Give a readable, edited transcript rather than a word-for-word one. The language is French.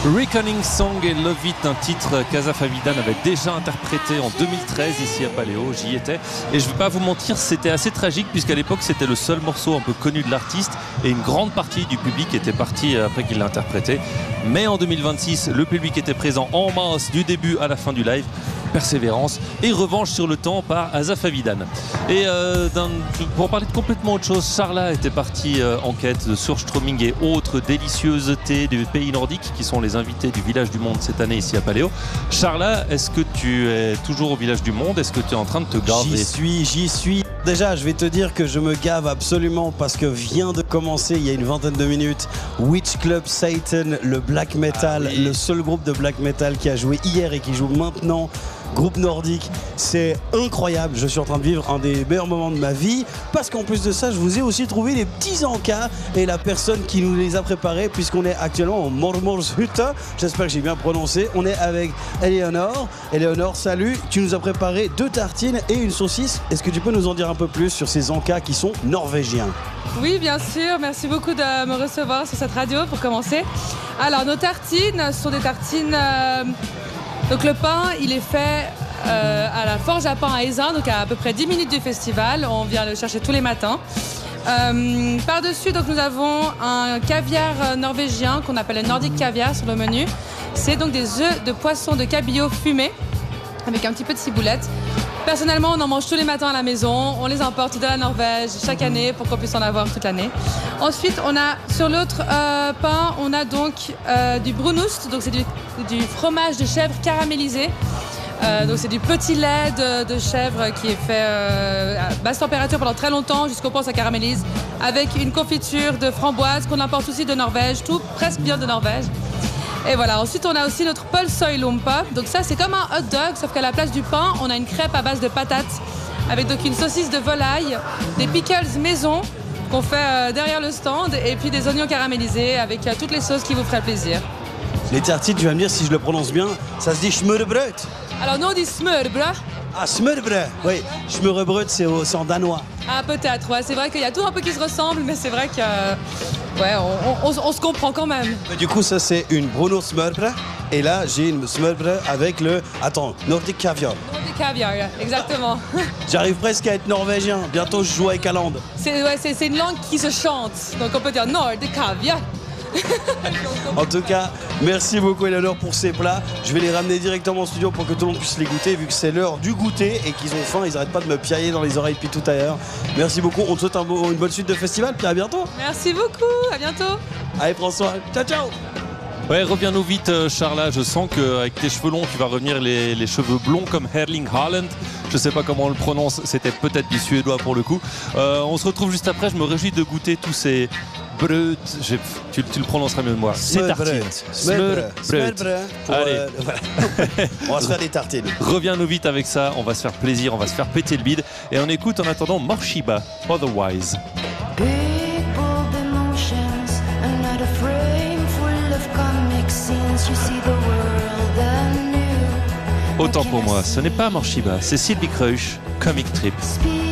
Reckoning Song et Love It, un titre qu'Asaf Avidan avait déjà interprété en 2013 ici à Paléo, j'y étais. Et je ne vais pas vous mentir, c'était assez tragique puisqu'à l'époque c'était le seul morceau un peu connu de l'artiste et une grande partie du public était partie après qu'il l'a interprété. Mais en 2026, le public était présent en masse du début à la fin du live. Persévérance et revanche sur le temps par Asaf Avidan. Et pour parler de complètement autre chose, Charla était parti en quête de surströmming et autres délicieusetés des pays nordiques qui sont les invités du Village du Monde cette année ici à Paléo. Charla, est-ce que tu es toujours au Village du Monde? Est-ce que tu es en train de te gaver? J'y suis. Déjà, je vais te dire que je me gave absolument parce que vient de commencer il y a une vingtaine de minutes Witch Club Satan, le black metal, le seul groupe de black metal qui a joué hier et qui joue maintenant. Groupe nordique, c'est incroyable. Je suis en train de vivre un des meilleurs moments de ma vie parce qu'en plus de ça, je vous ai aussi trouvé les petits encas et la personne qui nous les a préparés puisqu'on est actuellement au Mormorshütte. J'espère que j'ai bien prononcé. On est avec Eleonore. Eleonore, salut. Tu nous as préparé 2 tartines et une saucisse. Est-ce que tu peux nous en dire un peu plus sur ces encas qui sont norvégiens? Oui, bien sûr. Merci beaucoup de me recevoir sur cette radio pour commencer. Alors, nos tartines sont des tartines... Donc le pain, il est fait à la forge à pain à Ezin, donc à peu près 10 minutes du festival. On vient le chercher tous les matins. Par-dessus, donc nous avons un caviar norvégien qu'on appelle le Nordic Caviar sur le menu. C'est donc des œufs de poisson de cabillaud fumés avec un petit peu de ciboulette. Personnellement, on en mange tous les matins à la maison. On les importe de la Norvège chaque année pour qu'on puisse en avoir toute l'année. Ensuite, on a sur l'autre pain, on a donc du brunost. Donc c'est du fromage de chèvre caramélisé. Donc c'est du petit lait de chèvre qui est fait à basse température pendant très longtemps jusqu'au point où ça caramélise, avec une confiture de framboise qu'on importe aussi de Norvège, tout presque bien de Norvège. Et voilà, ensuite on a aussi notre pølseøyelompe. Donc ça c'est comme un hot dog, sauf qu'à la place du pain, on a une crêpe à base de patates avec donc une saucisse de volaille, des pickles maison qu'on fait derrière le stand et puis des oignons caramélisés avec toutes les sauces qui vous feraient plaisir. Les tartines, tu vas me dire si je le prononce bien, ça se dit smørrebrød. Alors nous on dit smørbrød. Ah, smørrebrød, oui. Smørrebrød, c'est en danois. Ah peut-être, ouais. C'est vrai qu'il y a tout un peu qui se ressemble, mais c'est vrai que ouais, on se comprend quand même. Mais du coup, ça c'est une brunosmørbrød. Et là, j'ai une smørrebrød avec le... Attends, Nordic Caviar. Nordic Caviar, exactement. J'arrive presque à être norvégien. Bientôt, je joue avec Haaland. C'est une langue qui se chante. Donc on peut dire Nordic Caviar. En tout cas, merci beaucoup Eleonore pour ces plats. Je vais les ramener directement au studio pour que tout le monde puisse les goûter, vu que c'est l'heure du goûter et qu'ils ont faim, ils n'arrêtent pas de me piailler dans les oreilles depuis tout à l'heure. Merci beaucoup, on te souhaite une bonne suite de festival, puis à bientôt. Merci beaucoup, à bientôt. Allez, prends soin, ciao ciao. Ouais, reviens-nous vite Charla, je sens qu'avec tes cheveux longs tu vas revenir les cheveux blonds comme Erling Haaland. Je sais pas comment on le prononce, c'était peut-être du suédois pour le coup. On se retrouve juste après, je me réjouis de goûter tous ces brød, tu le prononceras mieux que moi. Ces tartines. Smørrebrød. Allez. Voilà. On va se faire des tartines. Reviens-nous vite avec ça, on va se faire plaisir, on va se faire péter le bide. Et on écoute en attendant Morshiba, Otherwise. Autant pour moi, ce n'est pas Morshiba, c'est Sylvie Kreusch, Comic Trip.